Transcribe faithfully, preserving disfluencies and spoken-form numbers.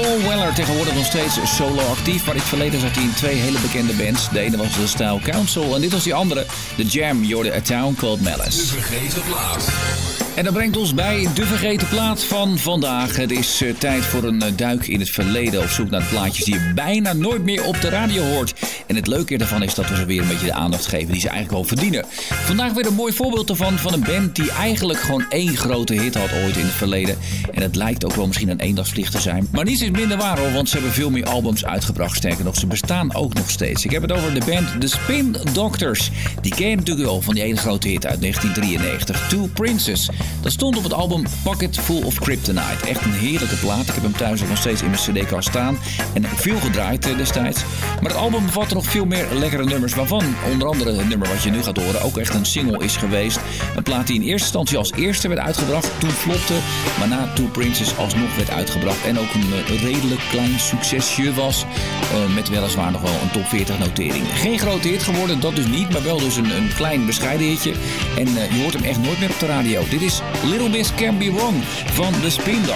Paul Weller, tegenwoordig nog steeds solo actief, maar in het verleden zat hij in twee hele bekende bands. De ene was de Style Council en dit was die andere, The Jam, You're A Town Called Malice. De vergeten plaat. En dat brengt ons bij de vergeten plaat van vandaag. Het is uh, tijd voor een uh, duik in het verleden op zoek naar de plaatjes die je bijna nooit meer op de radio hoort. En het leuke ervan is dat we ze weer een beetje de aandacht geven die ze eigenlijk wel verdienen. Vandaag weer een mooi voorbeeld ervan van een band die eigenlijk gewoon één grote hit had ooit in het verleden. En het lijkt ook wel misschien een eendagsvlieg te zijn. Maar niets is minder waar hoor, want ze hebben veel meer albums uitgebracht. Sterker nog, ze bestaan ook nog steeds. Ik heb het over de band The Spin Doctors. Die ken je natuurlijk wel van die hele grote hit uit negentien drieënnegentig, Two Princes. Dat stond op het album Pocket Full of Kryptonite. Echt een heerlijke plaat. Ik heb hem thuis ook nog steeds in mijn cd-kast staan. En heb veel gedraaid eh, destijds. Maar het album bevat nog veel meer lekkere nummers. Waarvan onder andere het nummer wat je nu gaat horen ook echt een single is geweest. Een plaat die in eerste instantie als eerste werd uitgebracht. Toen flopte. Maar na Two Princes alsnog werd uitgebracht. En ook een uh, redelijk klein succesje was. Uh, met weliswaar nog wel een top veertig notering. Geen grote hit geworden, dat dus niet. Maar wel dus een, een klein bescheiden hitje. En uh, je hoort hem echt nooit meer op de radio. Dit is Little Miss Can Be Wrong van The Spin Doctors.